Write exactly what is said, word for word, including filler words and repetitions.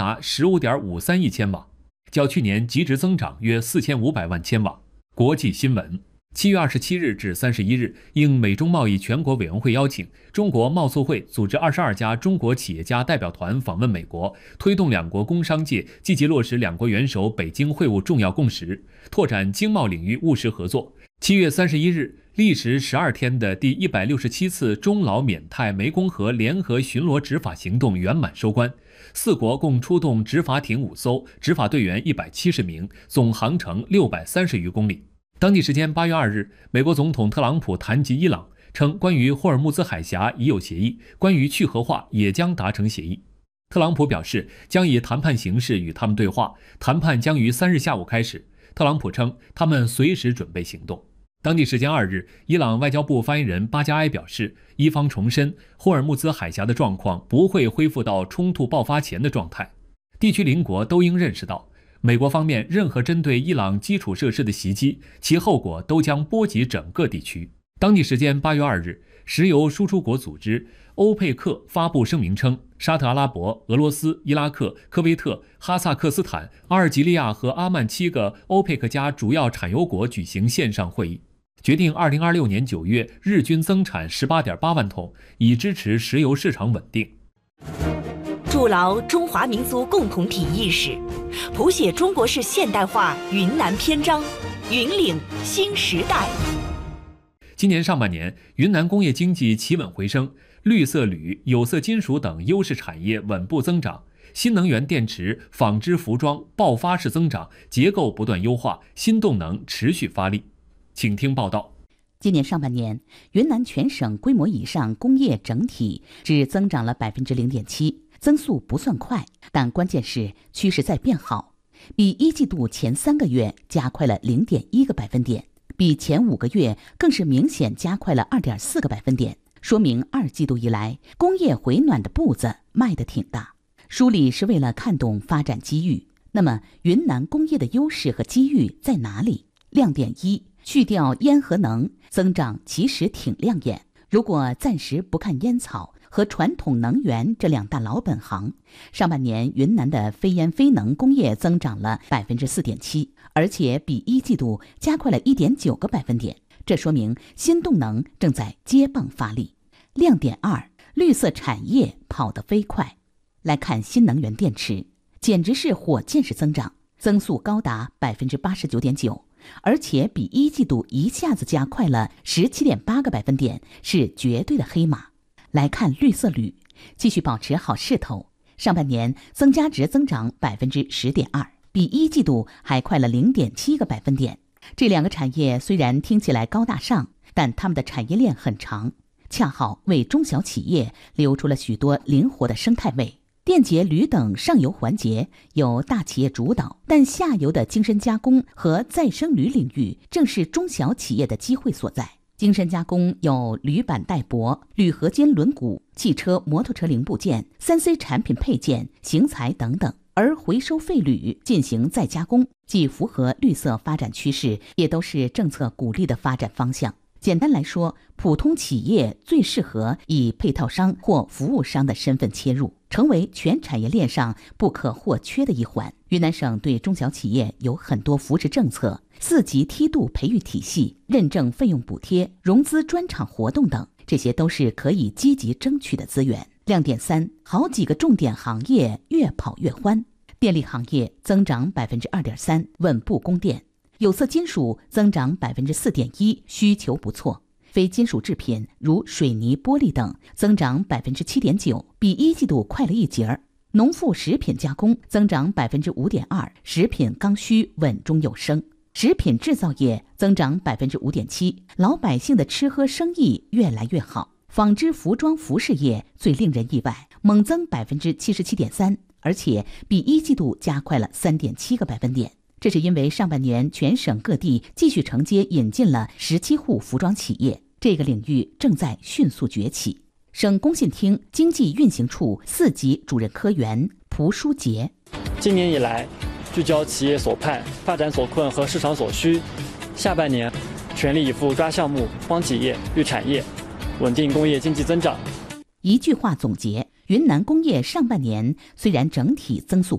达十五点五三亿千瓦，较去年极值增长约四千五百万千瓦。国际新闻。七月二十七日至三十一日，应美中贸易全国委员会邀请，中国贸促会组织二十二家中国企业家代表团访问美国，推动两国工商界积极落实两国元首北京会晤重要共识，拓展经贸领域务实合作。七月三十一日，历时十二天的第一百六十七次中老缅泰湄公河联合巡逻执法行动圆满收官，四国共出动执法艇五艘，执法队员一百七十名，总航程六百三十余公里。当地时间八月二日，美国总统特朗普谈及伊朗，称关于霍尔木兹海峡已有协议，关于去核化也将达成协议。特朗普表示将以谈判形式与他们对话，谈判将于三日下午开始。特朗普称他们随时准备行动。当地时间二日，伊朗外交部发言人巴加埃表示，伊方重申霍尔木兹海峡的状况不会恢复到冲突爆发前的状态，地区邻国都应认识到，美国方面任何针对伊朗基础设施的袭击，其后果都将波及整个地区。当地时间八月二日，石油输出国组织欧佩克发布声明称，沙特阿拉伯、俄罗斯、伊拉克、科威特、哈萨克斯坦、阿尔及利亚和阿曼七个欧佩克加主要产油国举行线上会议，决定二零二六年九月日均增产 十八点八万桶，以支持石油市场稳定。 筑牢中华民族共同体意识，谱写中国式现代化云南篇章，云岭新时代。 今年上半年，云南工业经济企稳回升，绿色铝、有色金属等优势产业稳步增长，新能源电池、纺织服装爆发式增长，结构不断优化，新动能持续发力。请听报道。 今年上半年，云南全省规模以上工业整体只增长了 百分之零点七， 增速不算快，但关键是趋势在变好，比一季度前三个月加快了 零点一个百分点，比前五个月更是明显加快了 二点四个百分点，说明二季度以来工业回暖的步子迈得挺大。梳理是为了看懂发展机遇，那么云南工业的优势和机遇在哪里？亮点一，去掉烟和能，增长其实挺亮眼。如果暂时不看烟草和传统能源这两大老本行，上半年云南的非烟非能工业增长了 百分之四点七， 而且比一季度加快了 一点九个百分点，这说明新动能正在接棒发力。亮点二，绿色产业跑得飞快。来看新能源电池，简直是火箭式增长，增速高达 百分之八十九点九，而且比一季度一下子加快了 十七点八个百分点，是绝对的黑马。来看绿色铝，继续保持好势头，上半年增加值增长 百分之十点二， 比一季度还快了 零点七个百分点。这两个产业虽然听起来高大上，但它们的产业链很长，恰好为中小企业留出了许多灵活的生态位。电解铝等上游环节由大企业主导，但下游的精深加工和再生铝领域正是中小企业的机会所在。精深加工有铝板带薄、铝合金轮毂、汽车、摩托车零部件、三 C 产品配件、型材等等，而回收废铝进行再加工，既符合绿色发展趋势，也都是政策鼓励的发展方向。简单来说，普通企业最适合以配套商或服务商的身份切入，成为全产业链上不可或缺的一环。云南省对中小企业有很多扶持政策，四级梯度培育体系、认证费用补贴、融资专场活动等，这些都是可以积极争取的资源。亮点三，好几个重点行业越跑越欢。电力行业增长 百分之二点三， 稳步供电。有色金属增长 百分之四点一， 需求不错。非金属制品如水泥、玻璃等增长 百分之七点九， 比一季度快了一截儿。农副食品加工增长 百分之五点二， 食品刚需稳中有升。食品制造业增长 百分之五点七， 老百姓的吃喝生意越来越好。纺织服装服饰业最令人意外，猛增 百分之七十七点三， 而且比一季度加快了 三点七个百分点。这是因为上半年全省各地继续承接引进了十七户服装企业，这个领域正在迅速崛起。省工信厅经济运行处四级主任科员蒲书杰， 今年以来，聚焦企业所盼、发展所困和市场所需，下半年全力以赴抓项目、帮企业、育产业，稳定工业经济增长。 一句话总结，云南工业上半年虽然整体增速